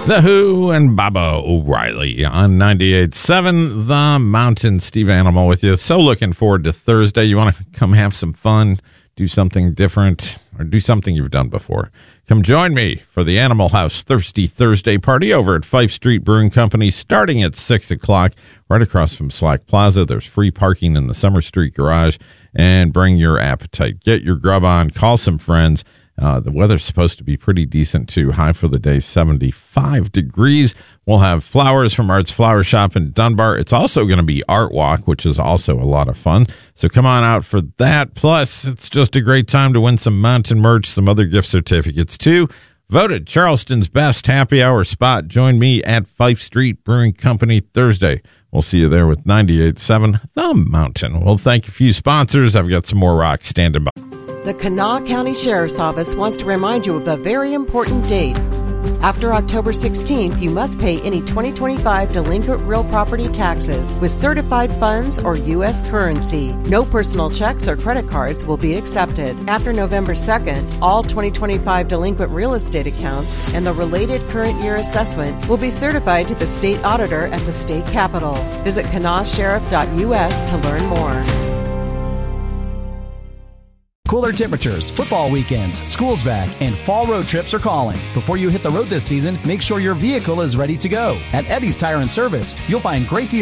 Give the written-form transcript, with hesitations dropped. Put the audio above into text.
The Who and Baba O'Reilly on 98.7 The Mountain. Steve Animal with you. So looking forward to Thursday. You want to come have some fun, do something different, or do something you've done before. Come join me for the Animal House Thirsty Thursday party over at Fife Street Brewing Company starting at 6 o'clock right across from Slack Plaza. There's free parking in the Summer Street garage, and bring your appetite. Get your grub on, call some friends. The weather's supposed to be pretty decent, too. High for the day, 75 degrees. We'll have flowers from Art's Flower Shop in Dunbar. It's also going to be Art Walk, which is also a lot of fun. So come on out for that. Plus, it's just a great time to win some mountain merch, some other gift certificates, too. Voted Charleston's best happy hour spot. Join me at Fife Street Brewing Company Thursday. We'll see you there with 98.7 The Mountain. Well, thank a few sponsors. I've got some more rock standing by. The Kanawha County Sheriff's Office wants to remind you of a very important date. After October 16th, you must pay any 2025 delinquent real property taxes with certified funds or U.S. currency. No personal checks or credit cards will be accepted. After November 2nd, all 2025 delinquent real estate accounts and the related current year assessment will be certified to the state auditor at the state capitol. Visit kanawhasheriff.us to learn more. Cooler temperatures, football weekends, school's back, and fall road trips are calling. Before you hit the road this season, make sure your vehicle is ready to go. At Eddie's Tire and Service, you'll find great deals